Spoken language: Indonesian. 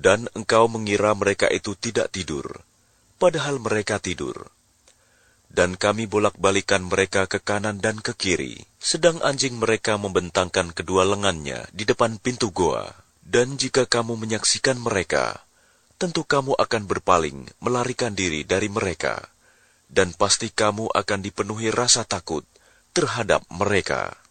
dan engkau mengira mereka itu tidak tidur, padahal mereka tidur. Dan kami bolak-balikan mereka ke kanan dan ke kiri, sedang anjing mereka membentangkan kedua lengannya di depan pintu goa. Dan jika kamu menyaksikan mereka, tentu kamu akan berpaling, melarikan diri dari mereka, dan pasti kamu akan dipenuhi rasa takut terhadap mereka.